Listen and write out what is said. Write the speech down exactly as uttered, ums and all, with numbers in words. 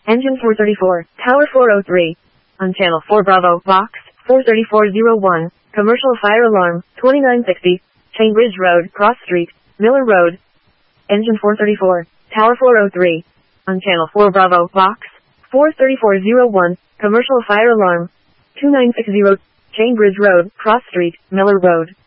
Engine four thirty-four, Tower four oh three. On Channel four Bravo, Box four thirty-four oh one. Commercial fire alarm, twenty-nine sixty. Cambridge Road, Cross Street, Miller Road. Engine four thirty-four, Tower four oh three. On Channel four Bravo, Box four thirty-four oh one. Commercial fire alarm, two nine six zero. Cambridge Road, Cross Street, Miller Road.